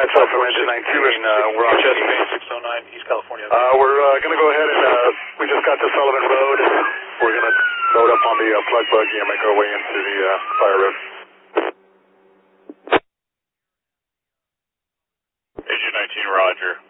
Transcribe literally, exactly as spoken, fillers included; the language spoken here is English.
Metro from Engine nineteen. Uh, we're on Chesapeake six oh nine, East California. Uh, we're uh, going to go ahead and uh, we just got to Sullivan Road. We're going to load up on the uh, plug buggy and make our way into the uh, fire road. Engine nineteen, roger.